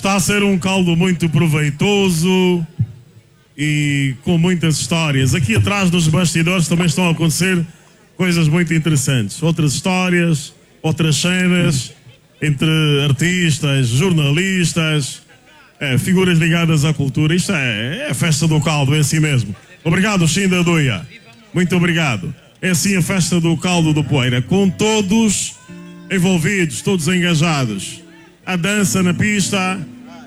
Está a ser um caldo muito proveitoso e com muitas histórias. Aqui atrás dos bastidores também estão a acontecer coisas muito interessantes. Outras histórias, outras cenas entre artistas, jornalistas, figuras ligadas à cultura. Isto é a festa do caldo, é assim mesmo. Obrigado, Xinda Duia. Muito obrigado. É assim a festa do caldo do Poeira, com todos envolvidos, todos engajados. A dança na pista,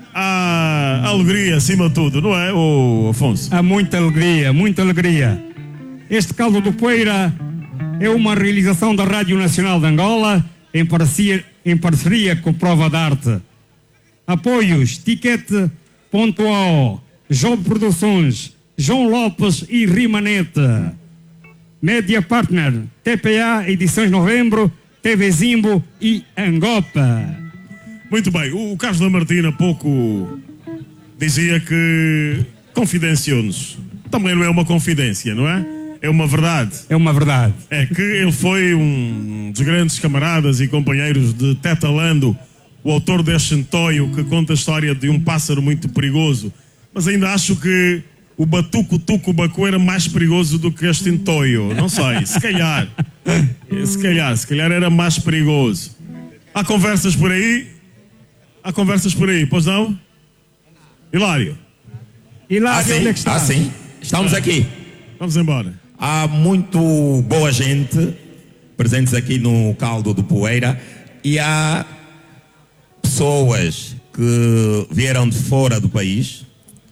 a alegria acima de tudo, não é, Afonso? Há muita alegria, muita alegria. Este caldo do Poeira é uma realização da Rádio Nacional de Angola em parceria com Prova de Arte. Apoios, Ticket.ao, Job Produções, João Lopes e Rimanete. Média Partner, TPA, Edições Novembro, TV Zimbo e Angopa. Muito bem, o Carlos Lamartine há pouco dizia que confidenciou-nos. Também não é uma confidência, não é? É uma verdade. É uma verdade. É que ele foi um dos grandes camaradas e companheiros de Teta Lando, o autor deste entoio que conta a história de um pássaro muito perigoso. Mas ainda acho que o batuco-tuco-bacu era mais perigoso do que este entoio. Não sei, se calhar era mais perigoso. Há conversas por aí? Pois não? Hilário, onde é que está? Sim, estamos aqui. Vamos embora. Há muito boa gente presentes aqui no caldo do Poeira e há pessoas que vieram de fora do país.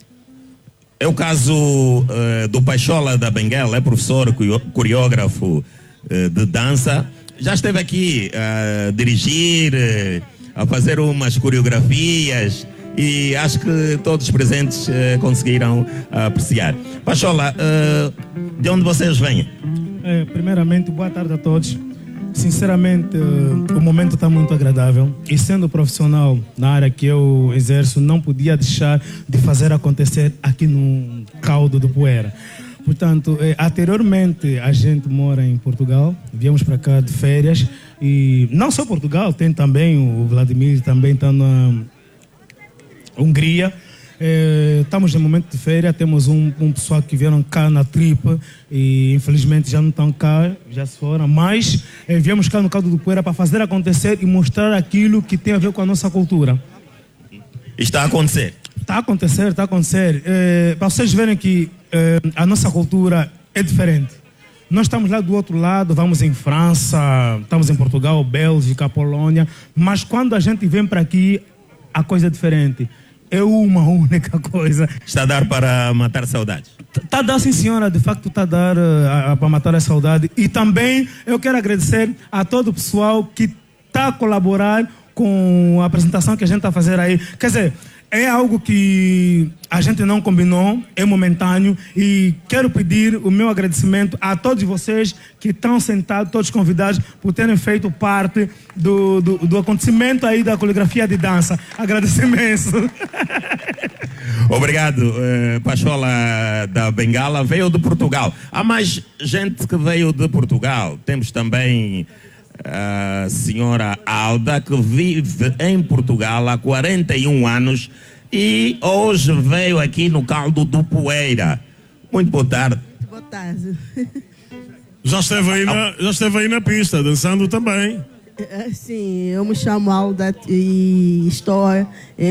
É o caso do Pachola da Benguela, é professor, coreógrafo de dança. Já esteve aqui a dirigir, a fazer umas coreografias e acho que todos os presentes conseguiram apreciar. Pachola, de onde vocês vêm? Primeiramente, boa tarde a todos. Sinceramente, o momento está muito agradável e sendo profissional na área que eu exerço, não podia deixar de fazer acontecer aqui no caldo do Poeira. Portanto, anteriormente a gente mora em Portugal, viemos para cá de férias e não só Portugal, tem também o Vladimir, também está na Hungria. Estamos em momento de férias, temos um pessoal que vieram cá na tripa e infelizmente já não estão cá, já se foram, mas viemos cá no caldo do Poeira para fazer acontecer e mostrar aquilo que tem a ver com a nossa cultura. Está a acontecer? Está a acontecer. Para vocês verem que a nossa cultura é diferente. Nós estamos lá do outro lado, vamos em França, estamos em Portugal, Bélgica, Polônia, mas quando a gente vem para aqui, a coisa é diferente. É uma única coisa. Está a dar para matar saudades? Está a dar, sim senhora, de facto está a dar para matar a saudade. E também eu quero agradecer a todo o pessoal que está a colaborar com a apresentação que a gente está a fazer aí. Quer dizer, é algo que a gente não combinou, é momentâneo e quero pedir o meu agradecimento a todos vocês que estão sentados, todos convidados, por terem feito parte do acontecimento aí da coreografia de dança. Agradeço imenso. Obrigado, Pachola da Bengala, veio de Portugal. Há mais gente que veio de Portugal. Temos também a senhora Alda, que vive em Portugal há 41 anos e hoje veio aqui no caldo do Poeira. Muito boa tarde. Boa tarde. Já esteve aí na pista, dançando também. Sim, eu me chamo Alda e estou